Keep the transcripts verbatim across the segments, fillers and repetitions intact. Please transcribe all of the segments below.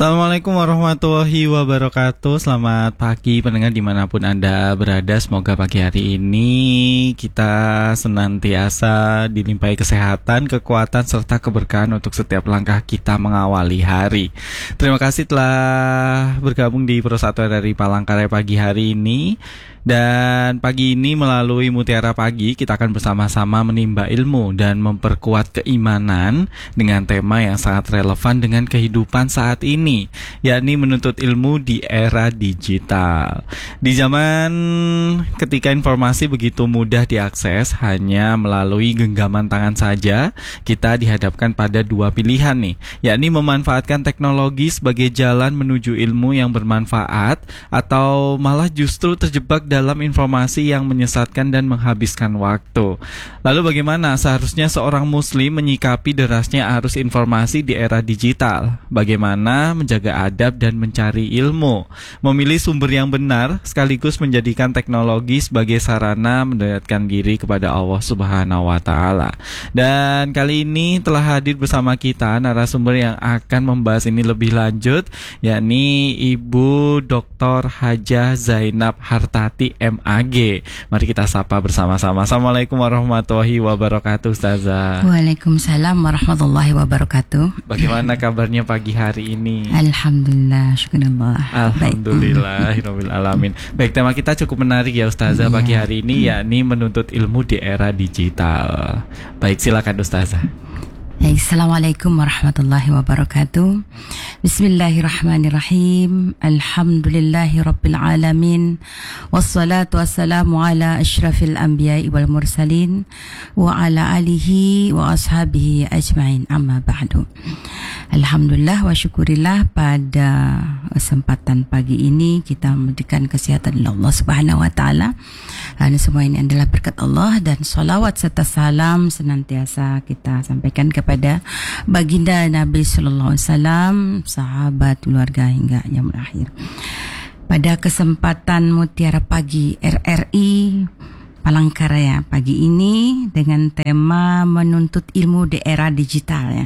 Assalamualaikum warahmatullahi wabarakatuh. Selamat pagi pendengar dimanapun Anda berada. Semoga pagi hari ini kita senantiasa dilimpahi kesehatan, kekuatan, serta keberkahan untuk setiap langkah kita mengawali hari. Terima kasih telah bergabung di Persatuan dari Palangkaraya pagi hari ini. Dan pagi ini melalui Mutiara Pagi kita akan bersama-sama menimba ilmu dan memperkuat keimanan dengan tema yang sangat relevan dengan kehidupan saat ini, yakni menuntut ilmu di era digital. Di zaman ketika informasi begitu mudah diakses hanya melalui genggaman tangan saja, kita dihadapkan pada dua pilihan nih, yakni memanfaatkan teknologi sebagai jalan menuju ilmu yang bermanfaat atau malah justru terjebak dalam informasi yang menyesatkan dan menghabiskan waktu. Lalu bagaimana seharusnya seorang muslim menyikapi derasnya arus informasi di era digital? Bagaimana menjaga adab dan mencari ilmu? Memilih sumber yang benar sekaligus menjadikan teknologi sebagai sarana mendekatkan diri kepada Allah Subhanahu wa taala. Dan kali ini telah hadir bersama kita narasumber yang akan membahas ini lebih lanjut, yakni Ibu Doktor Hajah Zainab Hartati M A G. Mari kita sapa bersama-sama. Assalamualaikum warahmatullahi wabarakatuh, Ustazah. Waalaikumsalam warahmatullahi wabarakatuh. Bagaimana kabarnya pagi hari ini? Alhamdulillah, syukurullah. Alhamdulillahirabbil alamin. Baik, tema kita cukup menarik ya Ustazah ya. Pagi hari ini yakni menuntut ilmu di era digital. Baik, silakan Ustazah. Assalamualaikum warahmatullahi wabarakatuh. Bismillahirrahmanirrahim. Alhamdulillahi rabbil alamin. Wassalatu wassalamu ala asyrafil anbiya'i wal mursalin wa ala alihi wa ashabihi ajma'in, amma ba'du. Alhamdulillah wa syukurillah, pada kesempatan pagi ini kita memberikan kesehatan oleh Allah Subhanahu wa taala. Dan semua ini adalah berkat Allah, dan salawat serta salam senantiasa kita sampaikan kepada baginda Nabi sallallahu alaihi wasallam, sahabat, keluarga hingga yaumul akhir. Pada kesempatan Mutiara Pagi R R I Palangkaraya pagi ini dengan tema menuntut ilmu di era digital ya.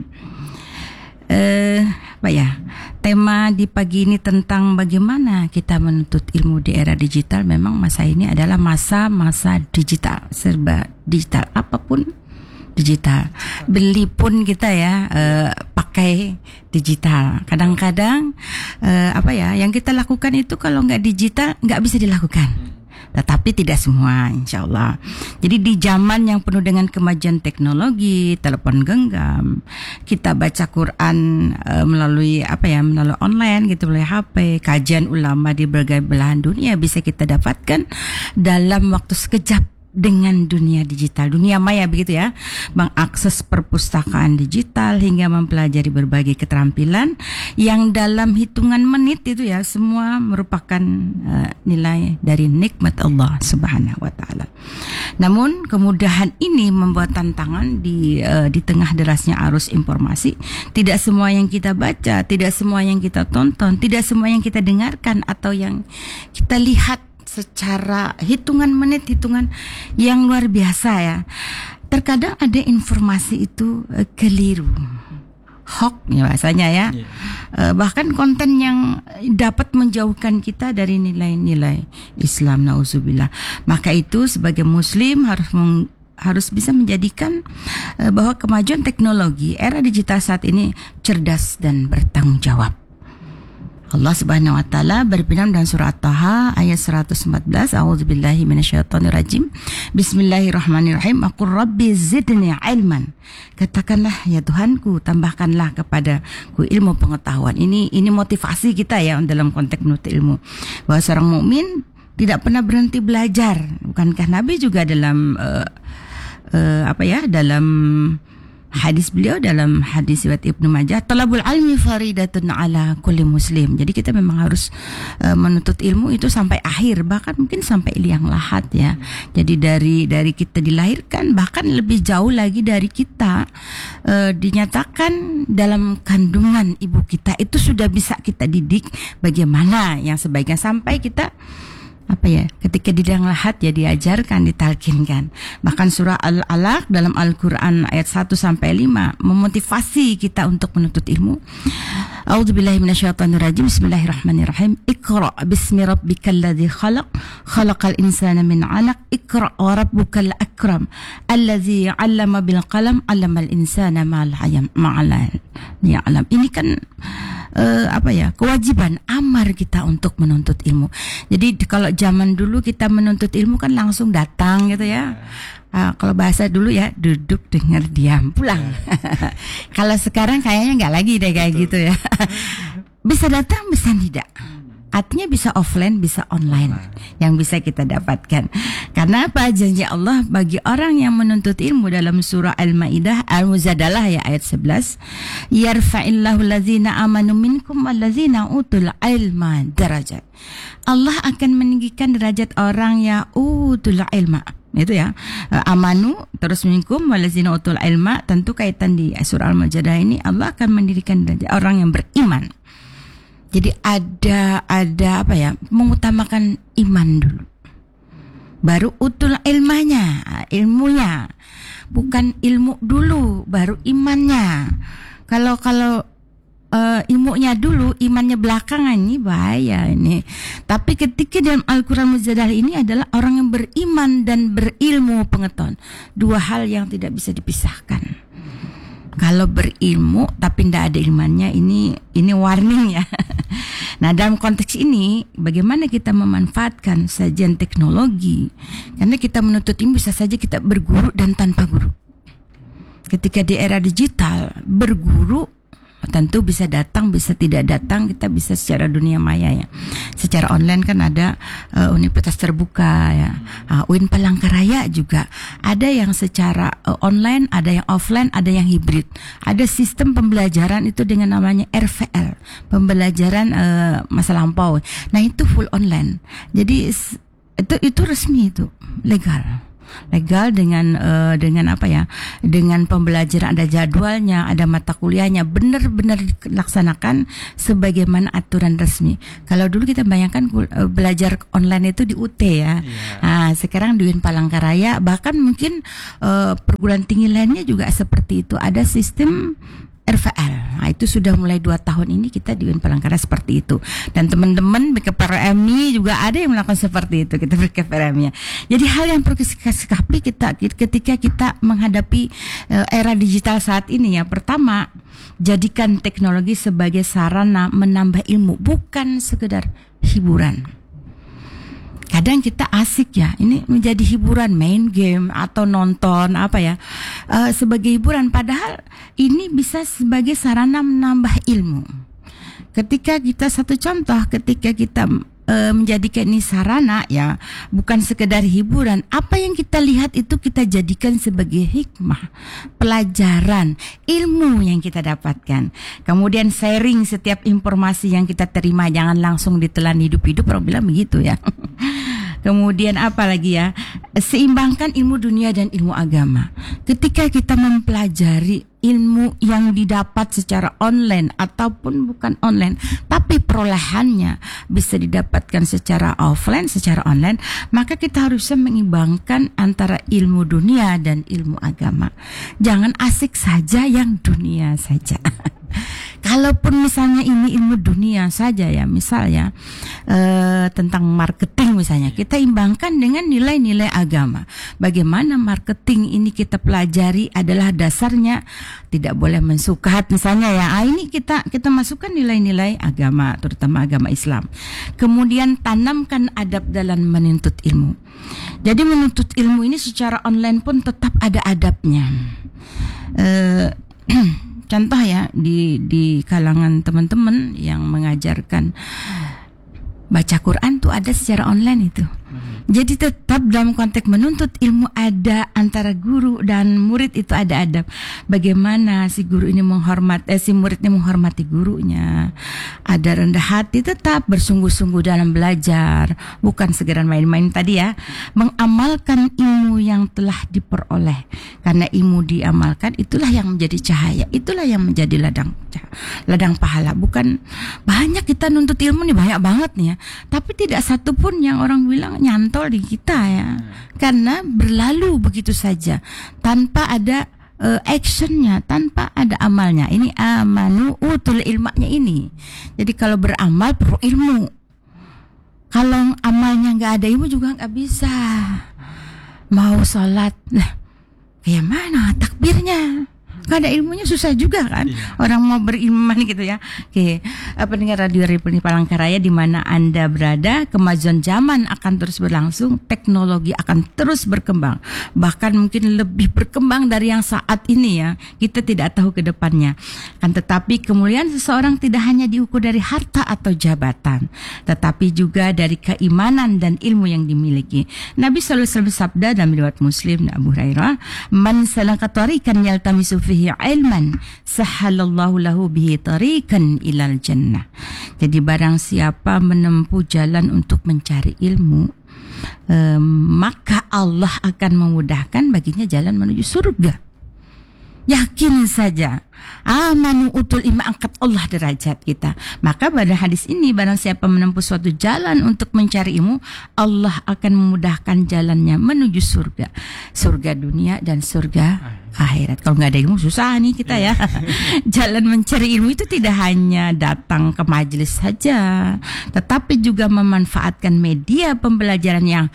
Eh, apa ya? Tema di pagi ini tentang bagaimana kita menuntut ilmu di era digital. Memang masa ini adalah masa-masa digital, serba digital, apapun digital. Beli pun kita ya eh, pakai digital. Kadang-kadang eh, apa ya, yang kita lakukan itu kalau nggak digital nggak bisa dilakukan. Tetapi tidak semua, insya Allah. Jadi di zaman yang penuh dengan kemajuan teknologi, telepon genggam, kita baca Quran e, melalui apa ya, melalui online gitu, melalui H P, kajian ulama di berbagai belahan dunia bisa kita dapatkan dalam waktu sekejap dengan dunia digital, dunia maya begitu ya, mengakses perpustakaan digital hingga mempelajari berbagai keterampilan yang dalam hitungan menit itu ya, semua merupakan uh, nilai dari nikmat Allah Subhanahu wa taala. Namun kemudahan ini membuat tantangan di uh, di tengah derasnya arus informasi. Tidak semua yang kita baca, tidak semua yang kita tonton, tidak semua yang kita dengarkan atau yang kita lihat secara hitungan menit, hitungan yang luar biasa ya. Terkadang ada informasi itu uh, keliru, hoax ya bahasanya ya. Yeah. Uh, bahkan konten yang dapat menjauhkan kita dari nilai-nilai Islam, nauzubillah. Maka itu sebagai muslim harus meng harus bisa menjadikan uh, bahwa kemajuan teknologi era digital saat ini cerdas dan bertanggung jawab. Allah Subhanahu wa taala berfirman dalam surah At-Taha ayat seratus empat belas, A'udzubillahi minasyaitonirrajim. Bismillahirrahmanirrahim. Aqul rabbi zidni ilman. Katakanlah ya Tuhanku, tambahkanlah kepadaku ilmu pengetahuan. Ini ini motivasi kita ya dalam konteks menuntut ilmu. Bahwa seorang mukmin tidak pernah berhenti belajar. Bukankah Nabi juga dalam uh, uh, apa ya, dalam hadis beliau, dalam hadis riwayat Ibnu Majah, talabul ilmi faridatun ala kulli muslim. Jadi kita memang harus uh, menuntut ilmu itu sampai akhir, bahkan mungkin sampai liang lahat ya. Jadi dari dari kita dilahirkan, bahkan lebih jauh lagi dari kita uh, dinyatakan dalam kandungan ibu kita, itu sudah bisa kita didik bagaimana yang sebaiknya sampai kita apa ya, ketika di liang lahat ya diajarkan, ditalkinkan. Bahkan surah Al-Alaq dalam Al-Quran ayat satu sampai lima memotivasi kita untuk menuntut ilmu. A'udzubillahi minasyaitonirrajim. Bismillahirrahmanirrahim. Iqra bismi rabbikal ladzi khalaq, khalaqal insana min 'alaq. Iqra wa rabbukal akram, allazi 'allama bil qalam, 'allamal insana ma lam ya'lam. Ini kan uh, apa ya? Kewajiban amar kita untuk menuntut ilmu. Jadi kalau zaman dulu kita menuntut ilmu kan langsung datang gitu ya. Uh, kalau bahasa dulu ya duduk dengar diam pulang. Kalau sekarang kayaknya nggak lagi deh kayak Betul. gitu ya. Bisa datang bisa tidak. Artinya bisa offline bisa online yang bisa kita dapatkan. Karena apa? Janji Allah bagi orang yang menuntut ilmu dalam surah Al-Maidah Al-Mujadalah ya ayat sebelas. Yarfa'illahu allazina amanu minkum wallazina utul ilma darajat. Allah akan meninggikan derajat orang yang utul ilma. Itu ya, amanu terus minkum walazina utul ilma, tentu kaitan di surah Al-Majadah ini Allah akan mendirikan derajat orang yang beriman. Jadi ada ada apa ya, mengutamakan iman dulu, baru utul ilmanya, ilmunya, bukan ilmu dulu baru imannya. Kalau kalau Uh, ilmunya dulu, imannya belakangan, ini bahaya ini. Tapi ketika dalam Al-Quran Mujadah ini adalah orang yang beriman dan berilmu pengetahuan, dua hal yang tidak bisa dipisahkan. Kalau berilmu tapi tidak ada imannya, ini ini warning ya. Nah dalam konteks ini, bagaimana kita memanfaatkan sajian teknologi? Karena kita menuntut ilmu bisa saja kita berguru dan tanpa guru. Ketika di era digital, berguru tentu bisa datang, bisa tidak datang, kita bisa secara dunia maya ya. Secara online kan ada uh, universitas terbuka ya. Uh, U I N Palangkaraya juga ada yang secara uh, online, ada yang offline, ada yang hibrid. Ada sistem pembelajaran itu dengan namanya R V L, pembelajaran uh, masa lampau. Nah itu full online. Jadi itu itu resmi, itu legal. Legal dengan uh, dengan apa ya, dengan pembelajaran ada jadwalnya, ada mata kuliahnya, benar-benar dilaksanakan sebagaimana aturan resmi. Kalau dulu kita bayangkan uh, belajar online itu di U T ya, yeah. Nah, sekarang di U I N Palangkaraya, bahkan mungkin uh, perguruan tinggi lainnya juga seperti itu, ada sistem R V L. Nah, itu sudah mulai dua tahun ini kita di U I N Palangkaraya seperti itu. Dan teman-teman B K P R M I juga ada yang melakukan seperti itu, kita B K P R M I. Jadi hal yang perlu kita sikapi kita ketika kita menghadapi uh, era digital saat ini ya. Pertama, jadikan teknologi sebagai sarana menambah ilmu, bukan sekedar hiburan. Kadang kita asik ya, ini menjadi hiburan, main game atau nonton apa ya, uh, sebagai hiburan. Padahal ini bisa sebagai sarana menambah ilmu. Ketika kita, satu contoh, ketika kita uh, menjadikan ini sarana ya, bukan sekedar hiburan, apa yang kita lihat itu kita jadikan sebagai hikmah, pelajaran, ilmu yang kita dapatkan. Kemudian sharing setiap informasi yang kita terima, jangan langsung ditelan hidup-hidup, orang bilang begitu ya. Kemudian apa lagi ya, seimbangkan ilmu dunia dan ilmu agama. Ketika kita mempelajari ilmu yang didapat secara online ataupun bukan online, tapi perolehannya bisa didapatkan secara offline, secara online, maka kita harus bisa mengimbangkan antara ilmu dunia dan ilmu agama. Jangan asik saja yang dunia saja. Kalaupun misalnya ini ilmu dunia saja ya, misalnya eh, tentang marketing misalnya, kita imbangkan dengan nilai-nilai agama. Bagaimana marketing ini kita pelajari adalah dasarnya tidak boleh mensukat misalnya ya. Ah, ini kita kita masukkan nilai-nilai agama, terutama agama Islam. Kemudian tanamkan adab dalam menuntut ilmu. Jadi menuntut ilmu ini secara online pun tetap ada adabnya. Eh Contoh ya, di di kalangan teman-teman yang mengajarkan baca Quran tuh ada secara online itu. Jadi tetap dalam konteks menuntut ilmu ada antara guru dan murid itu ada adab. Bagaimana si guru ini menghormati, eh, si murid ini menghormati gurunya. Ada rendah hati, tetap bersungguh-sungguh dalam belajar, bukan segera main-main tadi ya. Mengamalkan ilmu yang telah diperoleh. Karena ilmu diamalkan itulah yang menjadi cahaya, itulah yang menjadi ladang ladang pahala. Bukan banyak kita nuntut ilmu nih, banyak banget nih ya. Tapi tidak satu pun yang orang bilang nyantol di kita ya. Karena berlalu begitu saja tanpa ada uh, actionnya, tanpa ada amalnya. Ini amanu utul ilmanya ini. Jadi kalau beramal perlu ilmu. Kalau amalnya nggak ada ilmu juga nggak bisa. Mau sholat, lah, kayak mana takbirnya? Gak ada ilmunya susah juga kan, iya. Orang mau beriman gitu ya. Oke, pendengar Radio Republik Palangkaraya di mana Anda berada, kemajuan zaman akan terus berlangsung, teknologi akan terus berkembang, bahkan mungkin lebih berkembang dari yang saat ini ya. Kita tidak tahu ke depannya. Kan tetapi kemuliaan seseorang tidak hanya diukur dari harta atau jabatan, tetapi juga dari keimanan dan ilmu yang dimiliki. Nabi sallallahu alaihi wasallam sabda dalam riwayat Muslim Abu Hurairah, "Man salaka tariqan yaltamisu fihi ilman sahalallahu lahu bihi tariqan ilal jannah." Jadi barang siapa menempuh jalan untuk mencari ilmu, eh, maka Allah akan memudahkan baginya jalan menuju surga. Yakin saja, amanu utul ilma, angkat Allah derajat kita. Maka pada hadis ini, barang siapa menempuh suatu jalan untuk mencari ilmu, Allah akan memudahkan jalannya menuju surga, surga dunia dan surga akhirat. Kalau nggak ada ilmu susah nih kita ya. Jalan mencari ilmu itu tidak hanya datang ke majelis saja, tetapi juga memanfaatkan media pembelajaran yang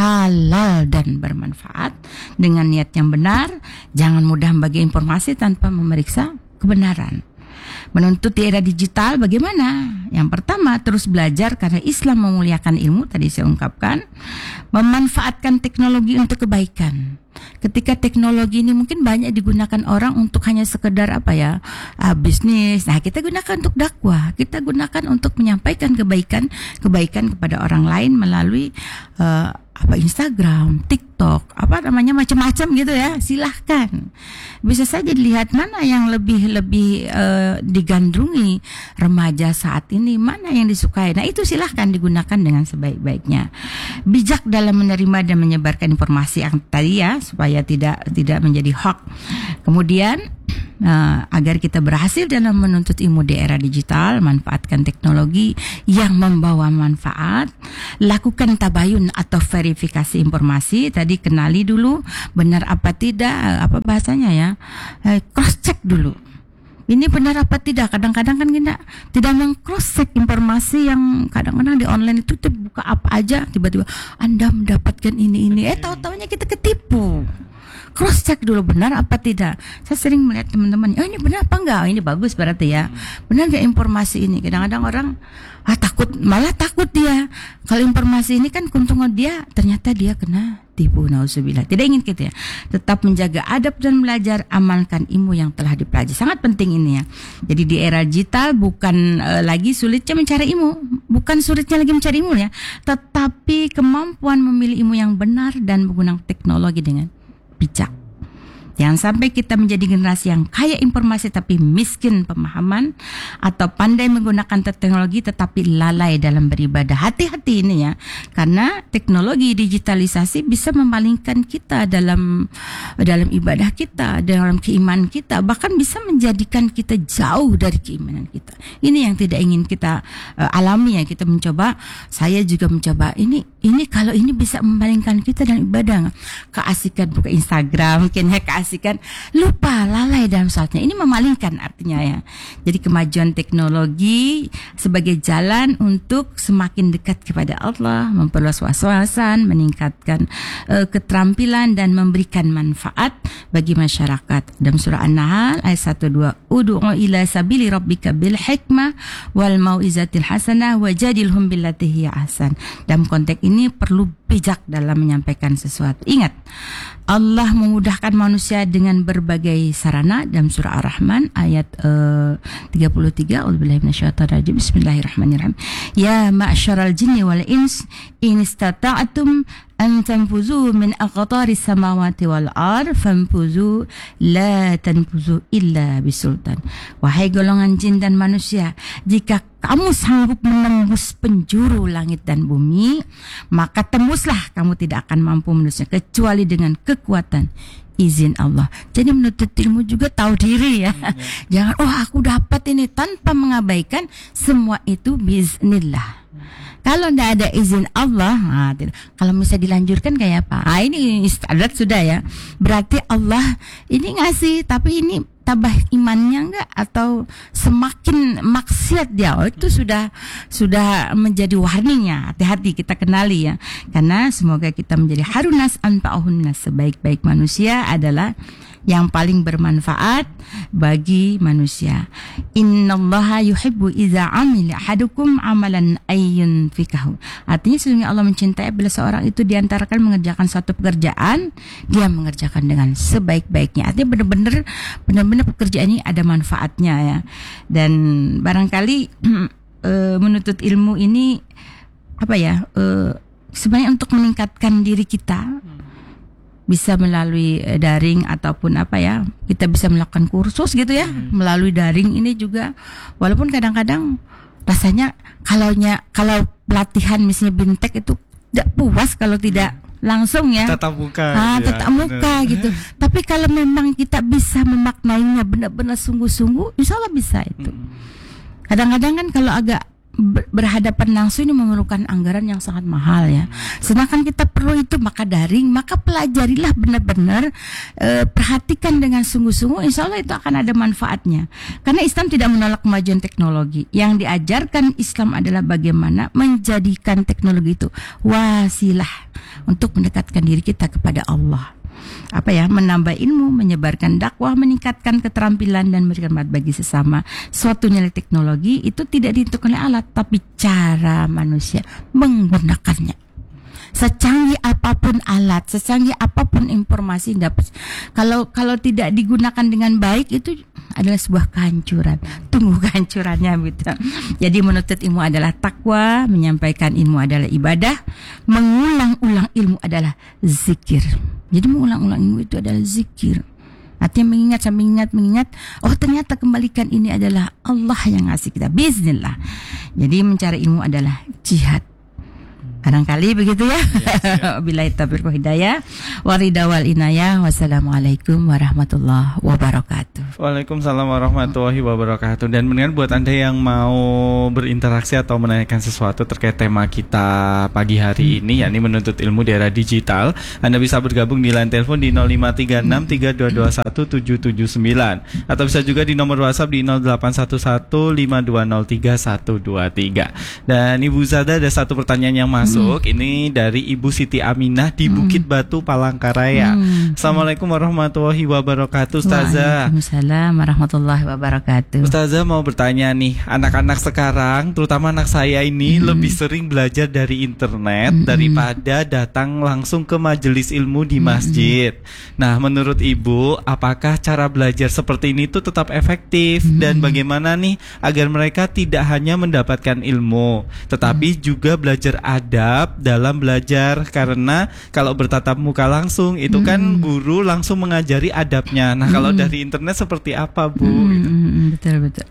halal dan bermanfaat dengan niat yang benar. Jangan mudah membagi informasi tanpa memeriksa kebenaran. Menuntut di era digital bagaimana? Yang pertama, terus belajar karena Islam memuliakan ilmu, tadi saya ungkapkan. Memanfaatkan teknologi untuk kebaikan. Ketika teknologi ini mungkin banyak digunakan orang untuk hanya sekedar apa ya, uh, bisnis. Nah, kita gunakan untuk dakwah. Kita gunakan untuk menyampaikan kebaikan, kebaikan kepada orang lain melalui uh, apa Instagram, TikTok, apa namanya macam-macam gitu ya. Silahkan. Bisa saja dilihat mana yang lebih lebih uh, digandrungi remaja saat ini, mana yang disukai. Nah, itu silahkan digunakan dengan sebaik-baiknya. Bijak dalam menerima dan menyebarkan informasi yang tadi ya, supaya tidak tidak menjadi hoax. Kemudian uh, agar kita berhasil dalam menuntut ilmu di era digital, manfaatkan teknologi yang membawa manfaat, lakukan tabayun atau verifikasi informasi. Tadi kenali dulu benar apa tidak, apa bahasanya ya, eh, cross check dulu. Ini benar apa tidak? Kadang-kadang kan kita tidak meng-cross check informasi yang kadang-kadang di online itu terbuka apa aja, tiba-tiba Anda mendapatkan ini ini, eh tahu-tahunya kita ketipu. Cross check dulu benar apa tidak. Saya sering melihat teman-teman, oh ini benar apa enggak? Oh, ini bagus berarti ya. Benar enggak informasi ini? Kadang-kadang orang ah takut, malah takut dia. Kalau informasi ini kan keuntungan dia, ternyata dia kena tipu, nauzubillah. Tidak ingin gitu ya. Tetap menjaga adab dan belajar, amalkan ilmu yang telah dipelajari. Sangat penting ini ya. Jadi di era digital bukan uh, lagi sulitnya mencari ilmu, bukan sulitnya lagi mencari ilmu ya, tetapi kemampuan memilih ilmu yang benar dan menggunakan teknologi dengan bijak. Jangan sampai kita menjadi generasi yang kaya informasi tapi miskin pemahaman, atau pandai menggunakan teknologi tetapi lalai dalam beribadah. Hati-hati ini ya, karena teknologi digitalisasi bisa memalingkan kita dalam dalam ibadah kita, dalam keimanan kita, bahkan bisa menjadikan kita jauh dari keimanan kita. Ini yang tidak ingin kita uh, alami ya. Kita mencoba, saya juga mencoba ini ini kalau ini bisa memalingkan kita dalam ibadah, keasikan buka Instagram, mungkin ya keasikan, lupa, lalai dalam sholatnya. Ini memalingkan artinya ya. Jadi kemajuan teknologi sebagai jalan untuk semakin dekat kepada Allah, memperluas wawasan, meningkatkan uh, keterampilan dan memberikan manfaat bagi masyarakat. Dalam surah An-Nahl ayat satu dua, ud'u ila sabili rabbika bil hikmah wal mau'izatil hasanah wajadilhum billati hiya ahsan. Dalam konteks ini perlu bijak dalam menyampaikan sesuatu. Ingat, Allah memudahkan manusia dengan berbagai sarana. Dalam surah Ar-Rahman ayat uh, tiga puluh tiga, A'udzubillahi minasyaitonir rajim, bismillahirrahmanirrahim. Ya ma'syaral jinni wal ins in istata'tum an tanfuzu min aqtaris samawati wal ard fanfuzu la tanfuzu illa bisultan. Wahai golongan jin dan manusia, jika kamu sanggup menembus penjuru langit dan bumi, maka tembuslah, kamu tidak akan mampu menembusnya kecuali dengan kekuatan izin Allah. Jadi menuntut ilmu juga tahu diri ya. Hmm, ya. Jangan, oh aku dapat ini, tanpa mengabaikan semua itu biiznillah. Kalau tidak ada izin Allah, nah, tidak. Kalau misalnya dilanjutkan kayak apa? Ah, ini standar sudah ya. Berarti Allah ini ngasih, tapi ini tambah imannya enggak atau semakin maksiat dia, oh, itu sudah sudah menjadi warningnya. Hati-hati kita kenali ya, karena semoga kita menjadi harunas anfa'uhun nas, sebaik-baik manusia adalah yang paling bermanfaat bagi manusia. Innallaha yuhibbu idza amila ahadukum amalan ayyun fikahu. Artinya sesungguhnya Allah mencintai bila seorang itu diantarakan mengerjakan suatu pekerjaan, dia mengerjakan dengan sebaik-baiknya. Artinya benar-benar benar-benar pekerjaan ini ada manfaatnya ya. Dan barangkali e, menuntut ilmu ini apa ya? E, sebenarnya untuk meningkatkan diri kita, bisa melalui daring ataupun apa ya, kita bisa melakukan kursus gitu ya, hmm. melalui daring ini juga, walaupun kadang-kadang rasanya kalaunya kalau pelatihan misalnya bintek itu tidak puas kalau tidak langsung ya, tatap muka, ah, ya, tatap muka bener. Gitu. Tapi kalau memang kita bisa memaknainya benar-benar sungguh-sungguh, insya Allah bisa itu. Hmm. Kadang-kadang kan kalau agak berhadapan langsung ini memerlukan anggaran yang sangat mahal ya. Sedangkan kita perlu itu maka daring, maka pelajarilah benar-benar, e, perhatikan dengan sungguh-sungguh, insya Allah itu akan ada manfaatnya. Karena Islam tidak menolak kemajuan teknologi. Yang diajarkan Islam adalah bagaimana menjadikan teknologi itu wasilah untuk mendekatkan diri kita kepada Allah. Apa ya, menambah ilmu, menyebarkan dakwah, meningkatkan keterampilan dan memberikan manfaat bagi sesama. Suatu nilai teknologi itu tidak ditentukan oleh alat, tapi cara manusia menggunakannya. Secanggih apapun alat, secanggih apapun informasi dapat, kalau kalau tidak digunakan dengan baik itu adalah sebuah kehancuran. Tunggu kehancurannya gitu. Jadi menuntut ilmu adalah takwa, menyampaikan ilmu adalah ibadah, mengulang-ulang ilmu adalah zikir. Jadi mengulang-ulang ilmu itu adalah zikir. Artinya mengingat sampai mengingat, mengingat, oh ternyata kembalikan ini adalah Allah yang ngasih kita. Bismillah. Jadi mencari ilmu adalah jihad. Barangkali begitu ya. Billahi taufiq wal hidayah. Warida wal inayah. Wassalamualaikum warahmatullahi wabarakatuh. Waalaikumsalam warahmatullahi wabarakatuh. Dan mendingan buat Anda yang mau berinteraksi atau menanyakan sesuatu terkait tema kita pagi hari ini, yakni menuntut ilmu di era digital, Anda bisa bergabung di line telepon di nol lima tiga enam tiga dua dua satu tujuh tujuh sembilan, atau bisa juga di nomor WhatsApp di nol delapan satu satu lima dua nol tiga satu dua tiga. Dan Ibu Zada ada satu pertanyaan yang masuk. Masuk, ini dari Ibu Siti Aminah di Bukit Batu, Palangkaraya. Hmm. Assalamualaikum warahmatullahi wabarakatuh, Ustazah. Waalaikumsalam warahmatullahi wabarakatuh. Ustazah mau bertanya nih, anak-anak sekarang, terutama anak saya ini hmm. lebih sering belajar dari internet hmm. daripada datang langsung ke majelis ilmu di masjid. Hmm. Nah, menurut Ibu, apakah cara belajar seperti ini tuh tetap efektif hmm. dan bagaimana nih agar mereka tidak hanya mendapatkan ilmu, tetapi hmm. juga belajar adab dalam belajar, karena kalau bertatap muka langsung itu hmm. kan guru langsung mengajari adabnya. Nah, hmm. kalau dari internet seperti apa, Bu? Hmm, gitu. Betul betul.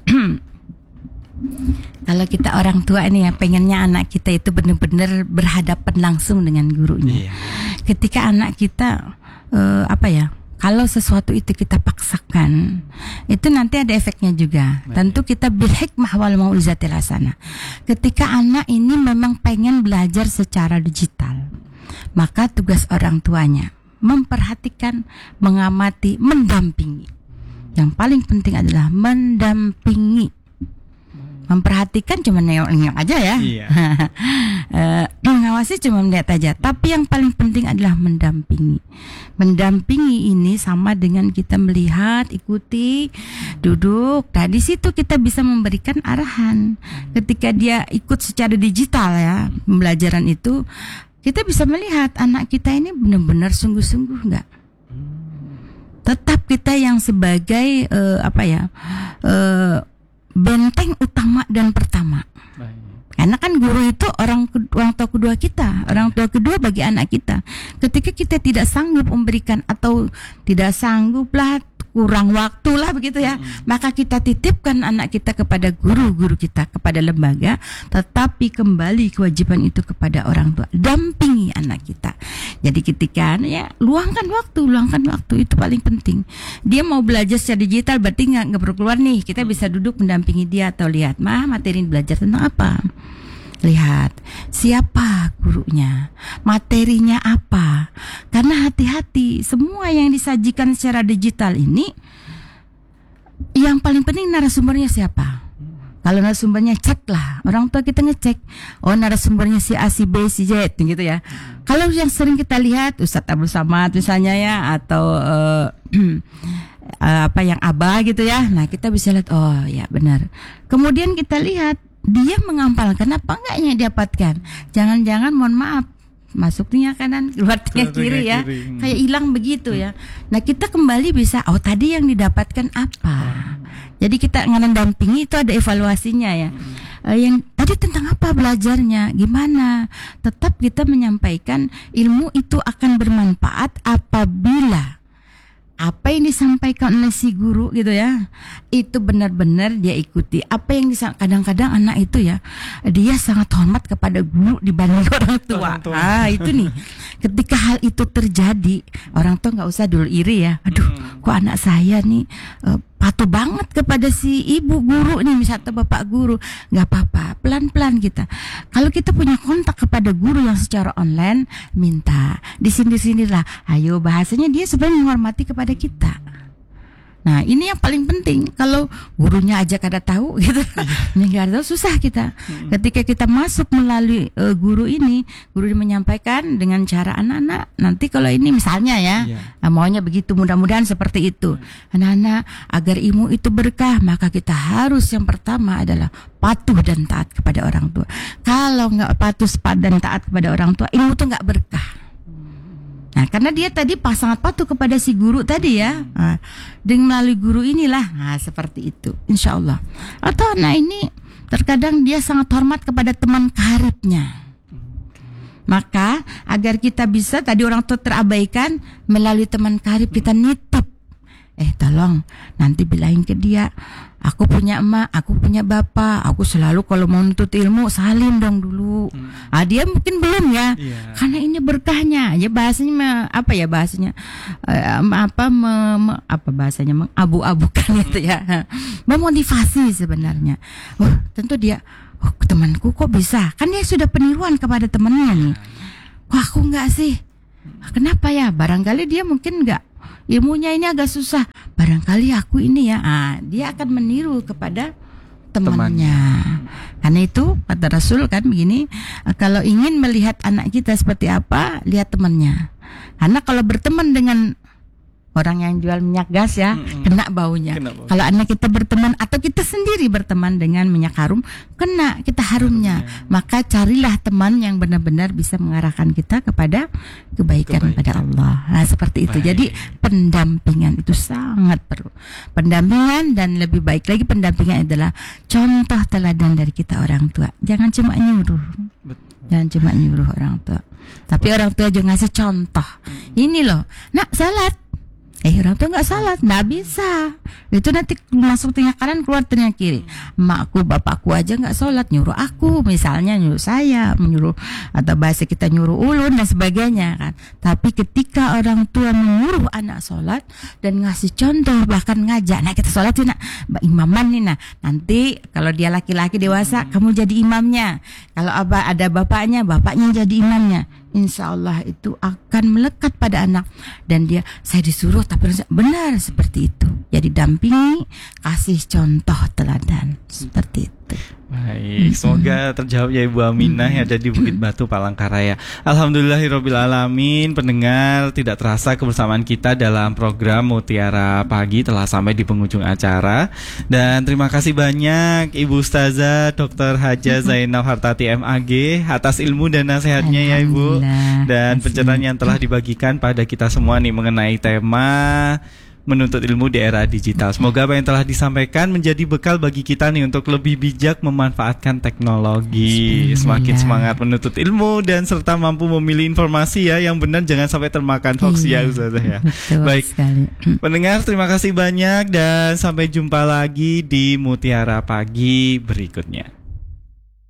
Kalau kita orang tua ini ya pengennya anak kita itu benar-benar berhadapan langsung dengan gurunya. Yeah. Ketika anak kita uh, apa ya? Kalau sesuatu itu kita paksakan, itu nanti ada efeknya juga. Baik. Tentu kita bil hikmah wal mau'izatil hasanah. Ketika anak ini memang pengen belajar secara digital, maka tugas orang tuanya memperhatikan, mengamati, mendampingi. Yang paling penting adalah mendampingi. Memperhatikan cuma nengok-nengok aja ya. Iya. uh, mengawasi cuma melihat aja. Tapi yang paling penting adalah mendampingi. Mendampingi ini sama dengan kita melihat, ikuti, duduk. Nah, di situ kita bisa memberikan arahan. Ketika dia ikut secara digital ya, pembelajaran itu, kita bisa melihat anak kita ini benar-benar sungguh-sungguh enggak. Tetap kita yang sebagai uh, apa ya? Uh, benteng utama dan pertama. Baik. Karena kan guru itu orang orang tua kedua kita, orang tua kedua bagi anak kita. Ketika kita tidak sanggup memberikan atau tidak sanggup lah, kurang waktu lah begitu ya, hmm. maka kita titipkan anak kita kepada guru-guru kita, kepada lembaga, tetapi kembali kewajiban itu kepada orang tua, dampingi anak kita. Jadi ketika ya luangkan waktu, luangkan waktu itu paling penting. Dia mau belajar secara digital berarti nggak nggak perlu keluar nih, kita bisa duduk mendampingi dia atau lihat, mah materi belajar tentang apa. lihat siapa gurunya, materinya apa. Karena hati-hati, semua yang disajikan secara digital ini, yang paling penting narasumbernya siapa. Kalau narasumbernya cek lah, orang tua kita ngecek, oh narasumbernya si A, si B, si Z gitu ya. Kalau yang sering kita lihat Ustadz Abdul Samad misalnya ya, atau uh, apa yang Abah gitu ya. Nah kita bisa lihat, oh ya benar. Kemudian kita lihat dia mengampalkan apa enggaknya didapatkan. Jangan-jangan mohon maaf, masuk telinga kanan, keluar telinga kiri ya, kiri. Kayak hilang begitu ya. Nah kita kembali bisa, oh tadi yang didapatkan apa. Jadi kita ngedampingi itu ada evaluasinya ya. Uh, yang tadi tentang apa belajarnya, gimana. Tetap kita menyampaikan ilmu itu akan bermanfaat apabila apa yang disampaikan oleh si guru gitu ya, itu benar-benar dia ikuti. Apa yang disampaikan, kadang-kadang anak itu ya, dia sangat hormat kepada guru dibanding orang tua. Orang tua. Ah itu nih, ketika hal itu terjadi, orang tua nggak usah dulu iri ya. Aduh, hmm. kok anak saya nih uh, patuh banget kepada si ibu guru nih, misalnya bapak guru. Nggak apa-apa, pelan-pelan kita. Kalau kita punya kontak kepada guru yang secara online, minta di sini-sinilah. Ayo bahasanya dia sebenarnya menghormati kepada kita. Nah ini yang paling penting. Kalau gurunya aja kada tahu gitu, ini kada tahu, susah kita. Ketika kita masuk melalui uh, guru ini, guru ini menyampaikan dengan cara anak-anak. Nanti kalau ini misalnya ya, yeah. maunya begitu, mudah-mudahan seperti itu. Anak-anak agar ilmu itu berkah, maka kita harus yang pertama adalah patuh dan taat kepada orang tua. Kalau nggak patuh dan taat kepada orang tua, ilmu itu nggak berkah. Nah, karena dia tadi pas sangat patuh kepada si guru tadi ya, nah, dengan melalui guru inilah, nah seperti itu, insya Allah. Atau anak ini terkadang dia sangat hormat kepada teman karibnya. Maka agar kita bisa, tadi orang tua terabaikan, melalui teman karib kita nitip, eh tolong nanti bilangin ke dia, aku punya emak, aku punya bapak, aku selalu kalau mau nuntut ilmu salim dong dulu. Hmm. Ah dia mungkin belum ya, yeah. Karena ini berkahnya. Ya bahasanya me, apa ya bahasanya, uh, apa me, me, apa bahasanya mengabu-abukan itu ya, memotivasi sebenarnya. Oh tentu dia, oh temanku kok bisa? Kan dia sudah peniruan kepada temannya nih. Kok aku enggak sih? Kenapa ya? Barangkali dia mungkin enggak, ilmunya ini agak susah. Barangkali aku ini ya, ah, dia akan meniru kepada temannya. Karena itu kata Rasul kan begini, kalau ingin melihat anak kita seperti apa, lihat temannya. Karena kalau berteman dengan orang yang jual minyak gas ya, mm-hmm. kena baunya. Kena bau. Kalau anak kita berteman atau kita sendiri berteman dengan minyak harum, kena kita harumnya. harumnya. Maka carilah teman yang benar-benar bisa mengarahkan kita kepada kebaikan, kebaikan. pada Allah. Nah seperti itu. Baik. Jadi pendampingan itu sangat perlu. Pendampingan, dan lebih baik lagi pendampingan adalah contoh teladan dari kita orang tua. Jangan cuma nyuruh. Betul. Jangan cuma nyuruh orang tua. Tapi Betul. orang tua juga ngasih contoh. Hmm. Ini loh, nak salat. Eh orang tua nggak salat, nggak bisa. Itu nanti masuk telinga kanan, keluar telinga kiri. Makku, bapakku aja nggak salat, nyuruh aku, misalnya nyuruh saya, menyuruh, atau bahasa kita nyuruh ulun dan sebagainya kan. Tapi ketika orang tua menyuruh anak salat dan ngasih contoh, bahkan ngajak, nah kita salat nak imaman nih, nah nanti kalau dia laki-laki dewasa, kamu jadi imamnya. Kalau abah ada bapaknya, bapaknya jadi imamnya. Insya Allah itu akan melekat pada anak. Dan dia, saya disuruh tapi benar seperti itu. Jadi dampingi, kasih contoh teladan seperti itu. Baik, semoga terjawab ya Ibu Aminah yang ada di Bukit Batu Palangkaraya. Alhamdulillahirabbil alamin. Pendengar, tidak terasa kebersamaan kita dalam program Mutiara Pagi telah sampai di penghujung acara. Dan terima kasih banyak Ibu Ustazah Doktor Hajah Zainab Hartati M A G atas ilmu dan nasihatnya ya Ibu. Dan pencerahan yang telah dibagikan pada kita semua nih mengenai tema menuntut ilmu di era digital. Semoga apa yang telah disampaikan menjadi bekal bagi kita nih untuk lebih bijak memanfaatkan teknologi, semakin semangat menuntut ilmu dan serta mampu memilih informasi ya yang benar, jangan sampai termakan hoax ya Ustazah ya. Baik sekali. Pendengar, terima kasih banyak dan sampai jumpa lagi di Mutiara Pagi berikutnya.